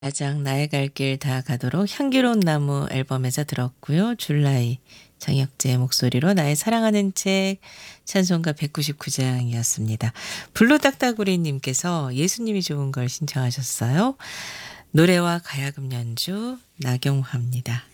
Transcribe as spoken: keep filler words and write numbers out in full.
야장 나의 갈 길 다 가도록 향기로운 나무 앨범에서 들었고요. 줄라이 장혁재의 목소리로 나의 사랑하는 책 찬송가 백구십구 장이었습니다. 블루 딱따구리 님께서 예수님이 좋은 걸 신청하셨어요. 노래와 가야금 연주 나경화입니다.